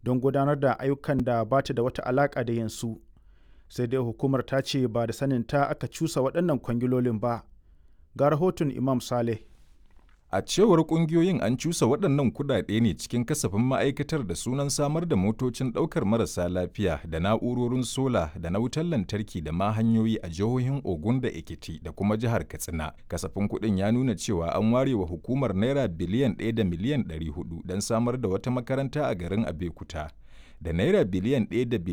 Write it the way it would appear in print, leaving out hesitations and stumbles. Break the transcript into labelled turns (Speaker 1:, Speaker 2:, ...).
Speaker 1: don gudanar da ayyukan da ba ta da wata alaƙa da yinsu. Sai dai hukumar ta ce ba da saninta aka cusa waɗannan kwangilolin ba. Ga rahoton Imam Saleh.
Speaker 2: A cewar ƙungiyoyin an cusa waɗannan kuɗaɗe ne cikin kasafin ma'aikatar da sunan samar da motocin ɗaukar marasa lafiya da na'urorin sola da na wutar lantarki da ma hanyoyi a jihohin Ogun da Ekiti da kuma jihar Katsina. Kasafin kuɗin ya nuna cewa an ware wa hukumar Naira biliyan 1 da miliyan 400 don samar da wata makaranta a garin Abeokuta, da Naira biliyan 1 da